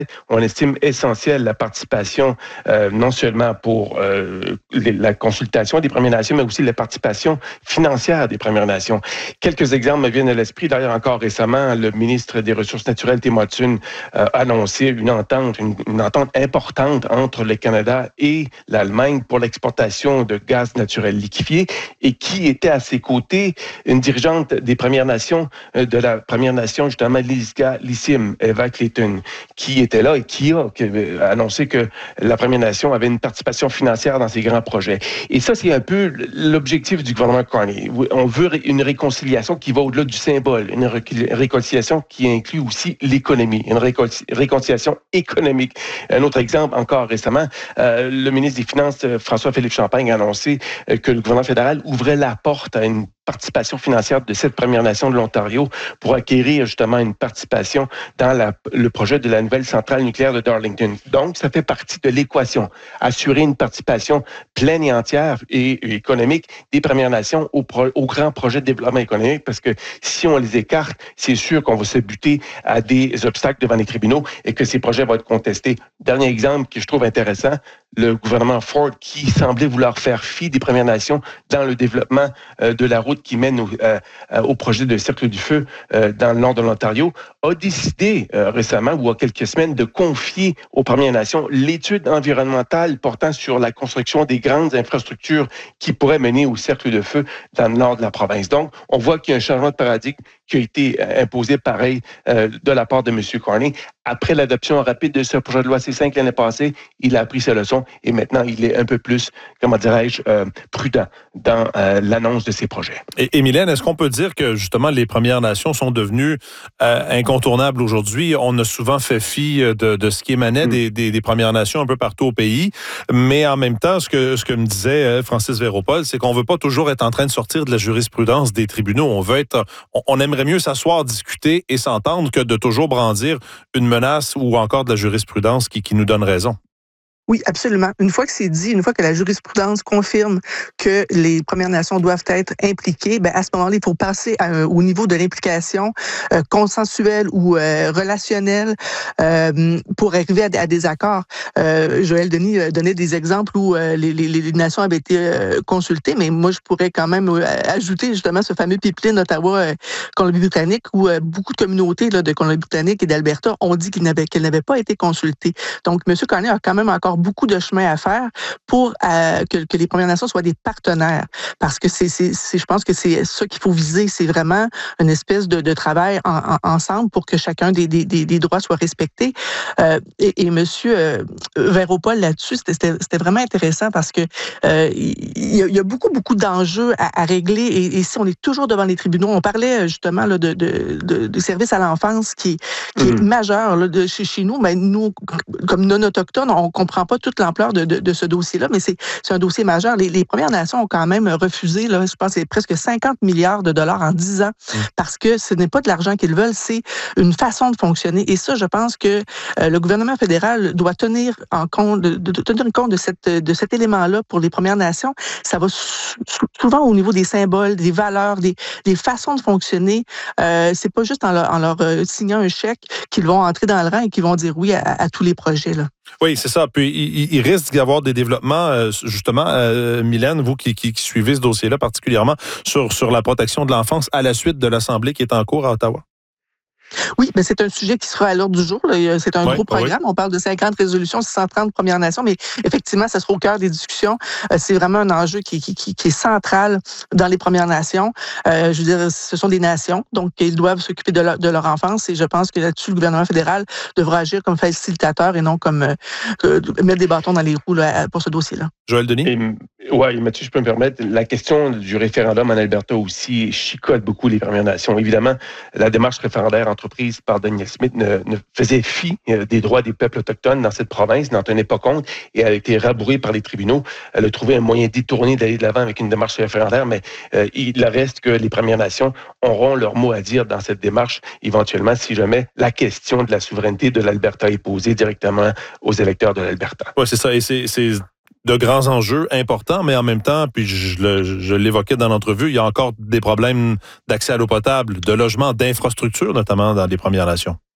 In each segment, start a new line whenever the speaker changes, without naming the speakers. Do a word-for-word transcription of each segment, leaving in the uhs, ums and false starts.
On estime essentielle la participation, euh, non seulement pour euh, les, la consultation des Premières Nations, mais aussi la participation financière des Premières Nations. Quelques exemples me viennent à l'esprit. D'ailleurs, encore récemment, le ministre des Ressources naturelles, Tim Watson, euh, a annoncé une entente, une, une entente importante entre le Canada et l'Allemagne pour l'exportation de gaz naturel liquéfié, et qui était à ses côtés une dirigeante des Premières Nations, euh, de la Première Nation, justement, Lisga Lissim, Eva Clayton, qui était là et qui a, qui a annoncé que la Première Nation avait une participation financière dans ces grands projets. Et ça, c'est un peu l'objectif du gouvernement Carney. On veut une réconciliation qui va au-delà du symbole, une réconciliation qui inclut aussi l'économie, une réconciliation économique. Un autre exemple, encore récemment, euh, le ministre des Finances, François-Philippe Champagne, a annoncé que le gouvernement fédéral ouvrait la porte à une participation financière de cette Première Nation de l'Ontario pour acquérir justement une participation dans la, le projet de la nouvelle centrale nucléaire de Darlington. Donc, ça fait partie de l'équation. Assurer une participation pleine et entière et, et économique des Premières Nations au, pro, au grand projet de développement économique, parce que si on les écarte, c'est sûr qu'on va se buter à des obstacles devant les tribunaux et que ces projets vont être contestés. Dernier exemple que je trouve intéressant, le gouvernement Ford, qui semblait vouloir faire fi des Premières Nations dans le développement euh, de la route qui mène au, euh, au projet de Cercle du Feu euh, dans le nord de l'Ontario, a décidé euh, récemment, ou il y a quelques semaines, de confier aux Premières Nations l'étude environnementale portant sur la construction des grandes infrastructures qui pourraient mener au Cercle de Feu dans le nord de la province. Donc, on voit qu'il y a un changement de paradigme qui a été imposé, pareil, euh, de la part de M. Carney. Après l'adoption rapide de ce projet de loi C cinq l'année passée, il a appris ses leçons et maintenant, il est un peu plus, comment dirais-je, euh, prudent dans euh, l'annonce de ses projets.
Et, et Mylène, est-ce qu'on peut dire que, justement, les Premières Nations sont devenues euh, incontournables aujourd'hui? On a souvent fait fi de, de ce qui émanait mm. des, des, des Premières Nations un peu partout au pays, mais en même temps, ce que, ce que me disait Francis Véropol, c'est qu'on veut pas toujours être en train de sortir de la jurisprudence des tribunaux. On veut être, on, on aimerait mieux s'asseoir, discuter et s'entendre que de toujours brandir une menace ou encore de la jurisprudence qui, qui nous donne raison.
Oui, absolument. Une fois que c'est dit, une fois que la jurisprudence confirme que les Premières Nations doivent être impliquées, ben à ce moment-là, il faut passer à, au niveau de l'implication euh, consensuelle ou euh, relationnelle euh, pour arriver à, à des accords. Euh, Joël Denis donnait des exemples où euh, les, les, les nations avaient été euh, consultées, mais moi, je pourrais quand même euh, ajouter justement ce fameux pipeline Ottawa-Colombie-Britannique où euh, beaucoup de communautés là, de Colombie-Britannique et d'Alberta ont dit qu'ils n'avaient, qu'elles n'avaient pas été consultées. Donc, M. Carney a quand même encore beaucoup de chemin à faire pour euh, que, que les Premières Nations soient des partenaires. Parce que c'est, c'est, c'est je pense que c'est ça qu'il faut viser. C'est vraiment une espèce de, de travail en, en, ensemble pour que chacun des, des, des droits soit respecté. Euh, et, et M. Euh, Véropol, là-dessus, c'était, c'était, c'était vraiment intéressant parce que euh, il, y a, il y a beaucoup, beaucoup d'enjeux à, à régler. Et, et si on est toujours devant les tribunaux, on parlait justement là, de, de, de, de services à l'enfance qui, qui mmh. est majeur là, de, chez, chez nous. Mais nous, comme non-autochtones, on comprend pas toute l'ampleur de, de, de ce dossier-là, mais c'est, c'est un dossier majeur. Les, les Premières Nations ont quand même refusé, là, je pense, que c'est presque cinquante milliards de dollars en dix ans, mmh. parce que ce n'est pas de l'argent qu'ils veulent, c'est une façon de fonctionner. Et ça, je pense que euh, le gouvernement fédéral doit tenir en compte, de, de, de tenir compte de cette, de cet élément-là pour les Premières Nations. Ça va sou- souvent au niveau des symboles, des valeurs, des, des façons de fonctionner. Euh, c'est pas juste en leur, en leur euh, signant un chèque qu'ils vont entrer dans le rang et qu'ils vont dire oui à, à tous les projets, là.
Oui, c'est ça. Puis, il, il risque d'y avoir des développements, euh, justement, euh, Mylène, vous qui, qui, qui suivez ce dossier-là particulièrement, sur, sur la protection de l'enfance à la suite de l'Assemblée qui est en cours à Ottawa.
Oui, mais c'est un sujet qui sera à l'ordre du jour. Là. C'est un
oui,
gros programme. Oui. On parle de cinquante résolutions, six cent trente Premières Nations, mais effectivement, ça sera au cœur des discussions. Euh, c'est vraiment un enjeu qui, qui, qui, qui est central dans les Premières Nations. Euh, je veux dire, ce sont des nations, donc ils doivent s'occuper de leur, de leur enfance et je pense que là-dessus, le gouvernement fédéral devra agir comme facilitateur et non comme euh, euh, mettre des bâtons dans les roues là, pour ce dossier-là.
Joël Denis?
Oui, Mathieu, je peux me permettre. La question du référendum en Alberta aussi chicote beaucoup les Premières Nations. Évidemment, la démarche référendaire entreprise par Danielle Smith ne, ne faisait fi des droits des peuples autochtones dans cette province, n'en tenait pas compte et a été rabourée par les tribunaux. Elle a trouvé un moyen détourné d'aller de l'avant avec une démarche référendaire, mais euh, il reste que les Premières Nations auront leur mot à dire dans cette démarche, éventuellement, si jamais la question de la souveraineté de l'Alberta est posée directement aux électeurs de l'Alberta.
Oui, c'est ça. Et c'est... c'est... de grands enjeux importants, mais en même temps, puis je, le, je l'évoquais dans l'entrevue, il y a encore des problèmes d'accès à l'eau potable, de logement, d'infrastructures, notamment dans les Premières Nations.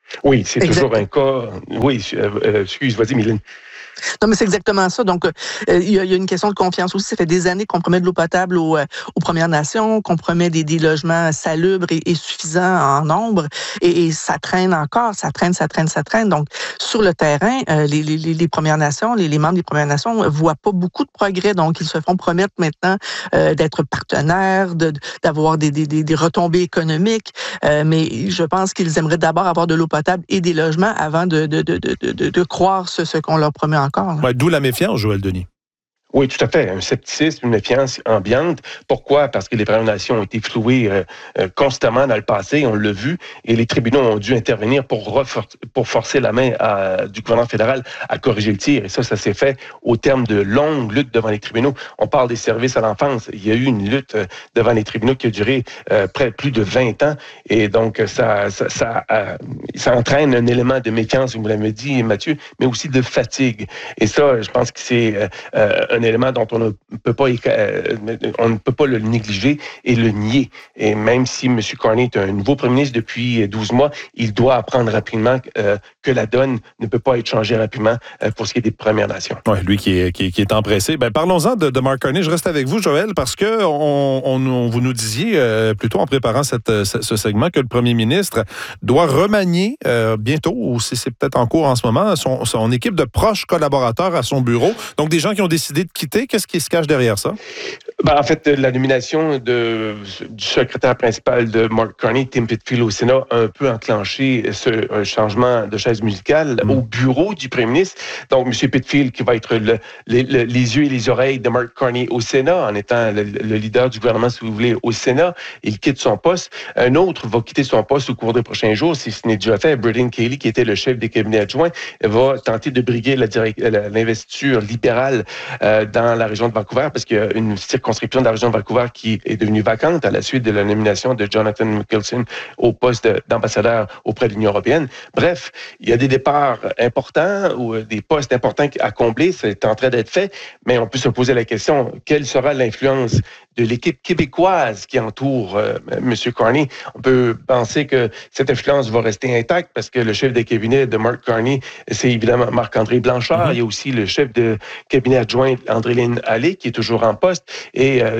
Oui, c'est
Exactement.
toujours un cas. Oui, euh, excuse, vas-y, Mylène.
Non, mais c'est exactement ça. Donc, euh, il y a, il y a une question de confiance aussi. Ça fait des années qu'on promet de l'eau potable aux, euh, aux Premières Nations, qu'on promet des, des logements salubres et, et suffisants en nombre, et, et ça traîne encore, ça traîne, ça traîne, ça traîne. Donc, sur le terrain, euh, les, les, les Premières Nations, les, les membres des Premières Nations voient pas beaucoup de progrès. Donc, ils se font promettre maintenant euh, d'être partenaires, de, d'avoir des, des, des retombées économiques. Euh, mais je pense qu'ils aimeraient d'abord avoir de l'eau potable et des logements avant de, de, de, de, de, de croire ce, ce qu'on leur promet encore.
Ouais, d'où la méfiance, Joël Denis.
Oui, tout à fait. Un scepticisme, une méfiance ambiante. Pourquoi? Parce que les Premières Nations ont été flouées euh, euh, constamment dans le passé, on l'a vu, et les tribunaux ont dû intervenir pour, refor- pour forcer la main à, du gouvernement fédéral à corriger le tir. Et ça, ça s'est fait au terme de longues luttes devant les tribunaux. On parle des services à l'enfance. Il y a eu une lutte euh, devant les tribunaux qui a duré euh, près plus de vingt ans. Et donc, ça, ça, ça, euh, ça entraîne un élément de méfiance, vous l'avez dit, Mathieu, mais aussi de fatigue. Et ça, je pense que c'est euh, euh, un élément dont on ne peut pas euh, on ne peut pas le négliger et le nier. Et même si M. Carney est un nouveau premier ministre depuis douze mois, il doit apprendre rapidement euh, que la donne ne peut pas être changée rapidement euh, pour ce qui est des Premières Nations.
Oui, lui qui est, qui est, qui est empressé. Ben, parlons-en de, de Mark Carney. Je reste avec vous, Joël, parce que on, on, on, vous nous disiez, euh, plutôt en préparant cette, ce, ce segment, que le premier ministre doit remanier euh, bientôt, ou si c'est peut-être en cours en ce moment, son, son équipe de proches collaborateurs à son bureau. Donc, des gens qui ont décidé de quitter. Qu'est-ce qui se cache derrière ça?
Ben, en fait, la nomination de, du secrétaire principal de Mark Carney, Tim Pitfield, au Sénat, a un peu enclenché ce un changement de chaise musicale mmh. au bureau du premier ministre. Donc, M. Pitfield, qui va être le, le, le, les yeux et les oreilles de Mark Carney au Sénat, en étant le, le leader du gouvernement, si vous voulez, au Sénat, il quitte son poste. Un autre va quitter son poste au cours des prochains jours, si ce n'est déjà fait. Brendan Kelly, qui était le chef des cabinets adjoints, va tenter de briguer la direct, l'investiture libérale euh, dans la région de Vancouver, parce qu'il y a une circonscription de la région de Vancouver qui est devenue vacante à la suite de la nomination de Jonathan Mickelson au poste d'ambassadeur auprès de l'Union européenne. Bref, il y a des départs importants ou des postes importants à combler, c'est en train d'être fait, mais on peut se poser la question, quelle sera l'influence de l'équipe québécoise qui entoure euh, M. Carney? On peut penser que cette influence va rester intacte parce que le chef de cabinet de Mark Carney, c'est évidemment Marc-André Blanchard. Mm-hmm. Il y a aussi le chef de cabinet adjoint André-Lynne Allais qui est toujours en poste et euh,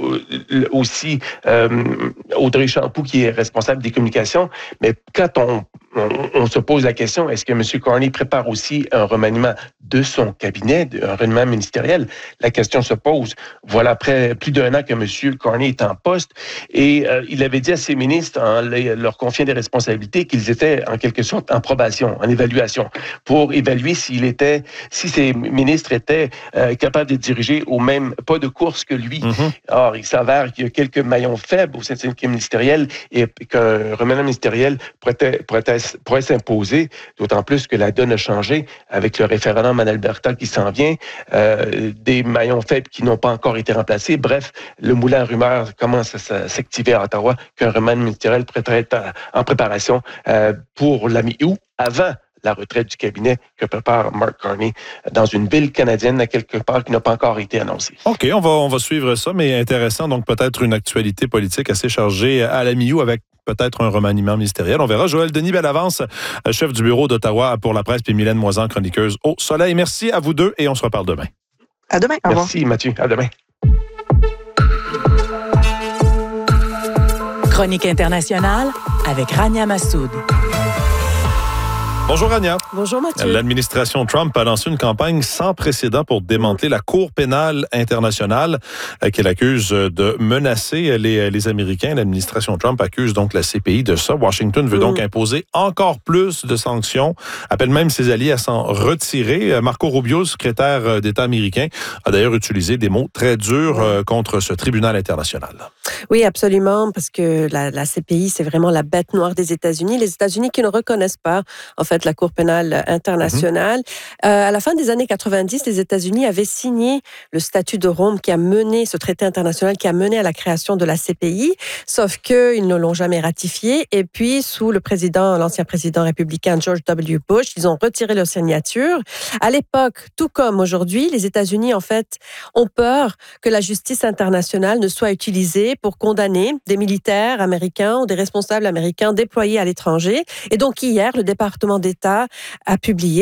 aussi euh, Audrey Champoux qui est responsable des communications. Mais quand on On, on se pose la question, est-ce que M. Carney prépare aussi un remaniement de son cabinet, un remaniement ministériel? La question se pose. Voilà après plus d'un an que M. Carney est en poste et euh, il avait dit à ses ministres, en les, leur confiant des responsabilités, qu'ils étaient en quelque sorte en probation, en évaluation, pour évaluer s'il était, si ces ministres étaient euh, capables de diriger au même pas de course que lui. Mm-hmm. Or, il s'avère qu'il y a quelques maillons faibles au sein de l'équipe ministérielle et qu'un remaniement ministériel pourrait, pourrait être pourrait s'imposer, d'autant plus que la donne a changé avec le référendum en Alberta qui s'en vient, euh, des maillons faibles qui n'ont pas encore été remplacés. Bref, le moulin à rumeurs commence à s'activer à Ottawa qu'un remaniement ministériel pourrait être en préparation euh, pour la mi-août, avant la retraite du cabinet que prépare Mark Carney dans une ville canadienne à quelque part qui n'a pas encore été annoncée.
OK, on va, on va suivre ça, mais intéressant. Donc, peut-être une actualité politique assez chargée à la mi-août avec peut-être un remaniement ministériel. On verra. Joël Denis Bellavance, chef du bureau d'Ottawa pour la presse, puis Mylène Moisan, chroniqueuse au Soleil. Merci à vous deux et on se reparle demain.
À demain. Au revoir.
Merci, Mathieu. À demain.
Chronique internationale avec Rania Massoud.
Bonjour Rania.
Bonjour Mathieu.
L'administration Trump a lancé une campagne sans précédent pour démanteler la Cour pénale internationale euh, qu'elle accuse de menacer les, les Américains. L'administration Trump accuse donc la C P I de ça. Washington veut mmh. donc imposer encore plus de sanctions, appelle même ses alliés à s'en retirer. Marco Rubio, le secrétaire d'État américain, a d'ailleurs utilisé des mots très durs euh, contre ce tribunal international.
Oui, absolument, parce que la, la C P I, c'est vraiment la bête noire des États-Unis. Les États-Unis qui ne reconnaissent pas, en fait, fait, la Cour pénale internationale. Mm-hmm. Euh, à la fin des années quatre-vingt-dix, les États-Unis avaient signé le statut de Rome qui a mené, ce traité international qui a mené à la création de la C P I, sauf qu'ils ne l'ont jamais ratifié. Et puis, sous le président, l'ancien président républicain George W. Bush, ils ont retiré leur signature. À l'époque, tout comme aujourd'hui, les États-Unis, en fait, ont peur que la justice internationale ne soit utilisée pour condamner des militaires américains ou des responsables américains déployés à l'étranger. Et donc, hier, le département d'État a publié